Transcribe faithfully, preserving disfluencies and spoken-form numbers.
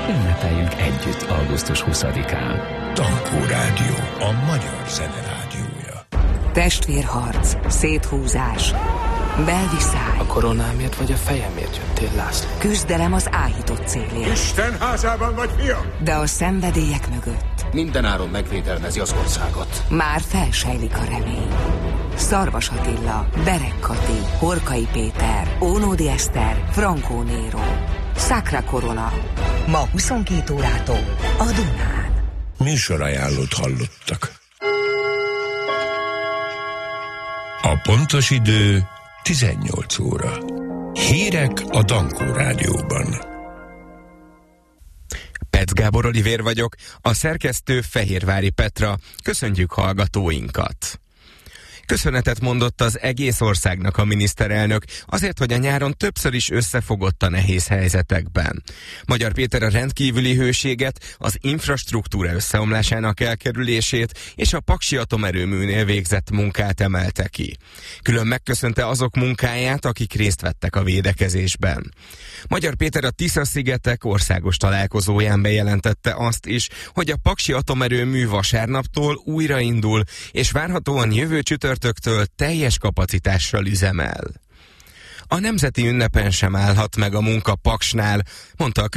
Ünnepeljünk együtt augusztus huszadikán. Tankó Rádió, a magyar zene rádiója. Testvérharc, széthúzás, belviszály. A koronámért vagy a fejemért jöttél, László? Küzdelem az áhított célért. Isten házában vagy, fiam? De a szenvedélyek mögött mindenáron megvédelmezi az országot. már felsejlik a remény. Szarvas Attila, Berek Kati, Horkai Péter, Ónódi Eszter, Frankó Néró. Sacra Corona. Ma huszonkét órától a Dunán. Műsorajánlót hallottak. A pontos idő tizennyolc óra. Hírek a Tankó Rádióban. Petz Gábor Olivér vagyok, a szerkesztő Fehérvári Petra. Köszöntjük hallgatóinkat! Köszönetet mondott az egész országnak a miniszterelnök azért, hogy a nyáron többször is összefogott a nehéz helyzetekben. Magyar Péter a rendkívüli hőséget, az infrastruktúra összeomlásának elkerülését és a Paksi atomerőműnél végzett munkát emelte ki. Külön megköszönte azok munkáját, akik részt vettek a védekezésben. Magyar Péter a Tisza-szigetek országos találkozóján bejelentette azt is, hogy a Paksi atomerőmű vasárnaptól újraindul, és várhatóan jövő csütörtöktől teljes kapacitással üzemel. A nemzeti ünnepen sem állhat meg a munka Paksnál, mondta a